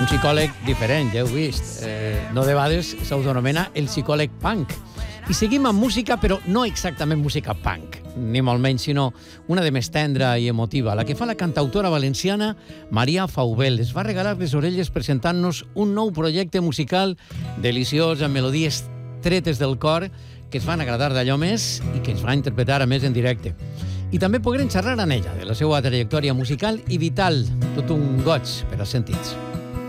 Un psicòleg diferent, ja heu vist. No de vegades s'autonomena el psicòleg punk. I seguim amb música, però no exactament música punk, ni molt menys, sinó una de més tendra i emotiva, la que fa la cantautora valenciana Maria Faubel. Es va regalar les orelles presentant-nos un nou projecte musical deliciós, amb melodies tretes del cor, que es van agradar d'allò més i que ens va interpretar a més en directe. I també podrem xerrar amb ella de la seva trajectòria musical i vital, tot un goig per als sentits.